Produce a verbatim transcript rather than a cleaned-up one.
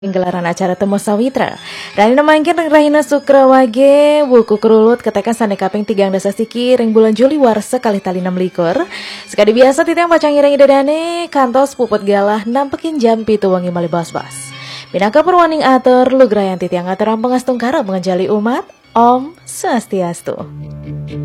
Gelaran acara Temu Sawitra Rani namangkin Rahina Sukrawage buku kerulut ketekan sane kaping tigang dasa siki ring bulan Juli war sekali tali enam likur sekali biasa titang pacang ireng idadane kantos puput galah nampekin jam pitu wangi mali bas-bas Minangka perwaning atur lugrayan titiang aturan pengastung karep mengenjali umat Om Swastiastu.